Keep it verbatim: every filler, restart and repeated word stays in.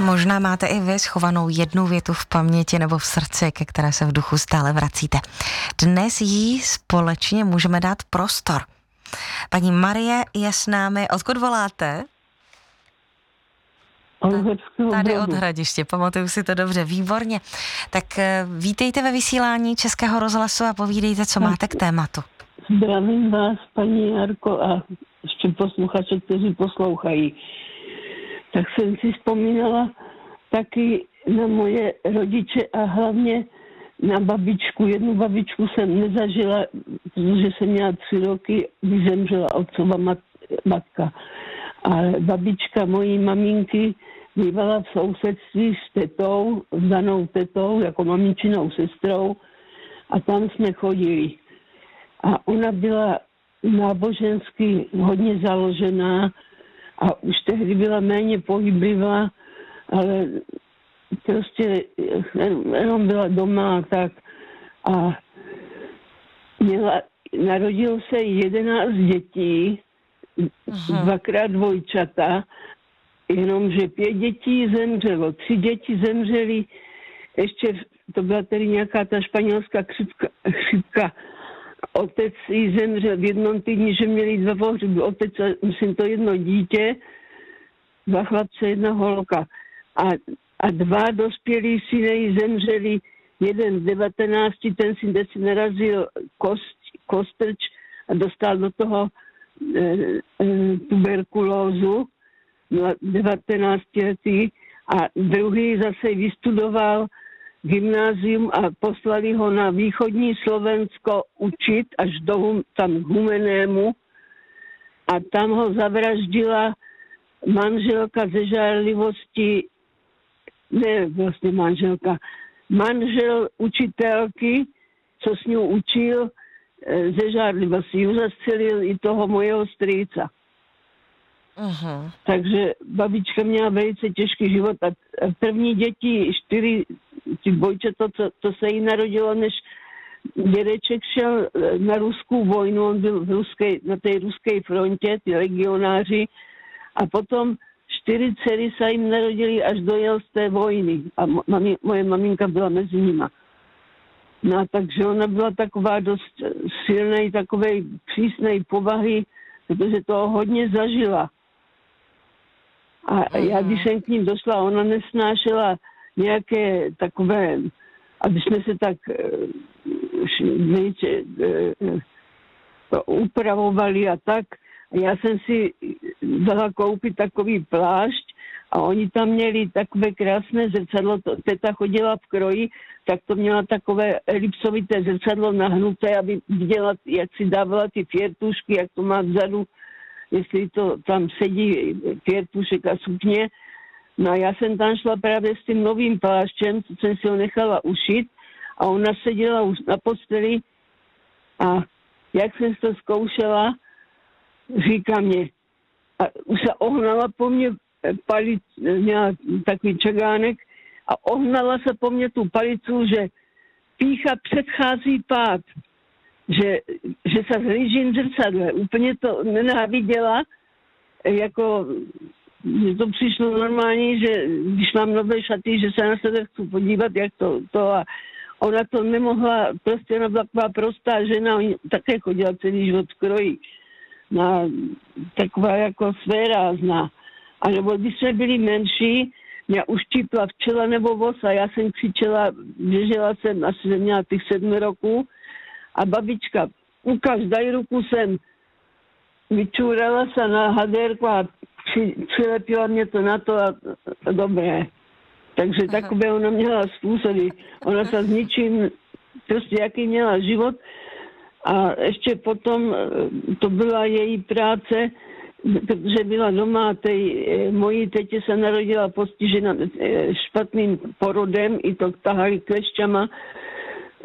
Možná máte i vy schovanou jednu větu v paměti nebo v srdci, ke které se v duchu stále vracíte. Dnes jí společně můžeme dát prostor. Paní Marie je s námi. Odkud voláte? Tady od Hradiště, pamatuju si to dobře, výborně. Tak vítejte ve vysílání Českého rozhlasu a povídejte, co máte k tématu. Zdravím vás, paní Jarko, a ještě posluchače, kteří poslouchají. Tak jsem si vzpomínala taky na moje rodiče a hlavně na babičku. Jednu babičku jsem nezažila, protože jsem měla tři roky, když zemřela otcova mat- matka. Ale babička mojí maminky bývala v sousedství s tetou, s danou tetou, jako maminčinou sestrou, a tam jsme chodili. A ona byla nábožensky hodně založená a už tehdy byla méně pohyblivá, ale prostě jenom byla doma a tak. A měla, narodilo se jedenáct dětí, Aha. dvakrát dvojčata, jenomže pět dětí zemřelo, tři děti zemřely, ještě to byla tedy nějaká ta španělská chřipka, chřipka. Otec jí zemřel v jednom týdni, že měli dva pohřeby. Otec, myslím, to jedno dítě, dva chlapce, jedna holka. A, a dva dospělí syny jí zemřeli, jeden z devatenácti, ten si si narazil kost, kostrč a dostal do toho e, e, tuberkulózu, devatenáctiletý, a druhý zase vystudoval gymnázium a poslali ho na východní Slovensko učit až do tam k Humennému, a tam ho zavraždila manželka ze žárlivosti, ne vlastně manželka, manžel učitelky, co s ní učil, ze žárlivosti. Zastřelil i toho mojeho strýca. Uh-huh. Takže babička měla velice těžký život a první děti, čtyři ty dvojčata, to, to se jí narodilo, než dědeček šel na ruskou vojnu, on byl v ruské, na té ruské frontě, ty legionáři, a potom čtyři dcery se jim narodili, až dojel z té vojny a mami, moje maminka byla mezi nima. No a takže ona byla taková dost silnej, takové přísnej povahy, protože toho hodně zažila. A uh-huh. já, když jsem k ním došla, ona nesnášela nějaké takové, aby jsme se tak víte, upravovali a tak. Já jsem si dala koupit takový plášť a oni tam měli takové krásné zrcadlo. Teta chodila v kroji, tak to měla takové elipsovité zrcadlo nahnuté, aby viděla, jak si dávala ty fiertušky, jak to má vzadu, jestli to tam sedí fiertušek a sukně. No a já jsem tam šla právě s tím novým pláštěm, co jsem si ho nechala ušít, a ona seděla už na posteli a jak jsem to zkoušela, říká mě, a už se ohnala po mně palic, měla takový čagánek a ohnala se po mně tu palicu, že pýcha předchází pád, že, že se zhlížím zrcadle. Úplně to nenáviděla, jako mně to přišlo normální, že když mám nové šaty, že se na sebe chci podívat, jak to, to a ona to nemohla, prostě ona byla taková prostá žena, ona také chodila celý život v kroji. No, taková jako svérázná. A nebo když jsme byli menší, mě uštípla včela nebo voz a já jsem křičela, běžela jsem, asi jsem měla těch sedmi roků, a babička, ukaž, daj ruku sem. Vyčúrala se na hadérku a při, přilepila mě to na to a, a dobré. Takže Aha. takové ona měla způsoby. Ona se s ničím, prostě jaký měla život. A ještě potom to byla její práce, protože byla doma, tej mojí tetě se narodila postižena špatným porodem, i to tahali klešťama,